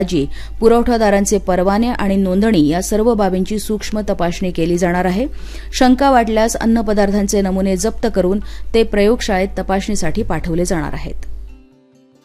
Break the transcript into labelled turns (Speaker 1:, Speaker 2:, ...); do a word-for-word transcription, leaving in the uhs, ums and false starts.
Speaker 1: जी पुरवठादारांचे परवाने आणि नोंदणी या सर्व बाबींची सूक्ष्म तपासणी केली जाणार आहे. शंका वाटल्यास अन्नपदार्थांचे नमुने जप्त करून ते प्रयोगशाळेत तपासणीसाठी पाठवले जाणार आहेत.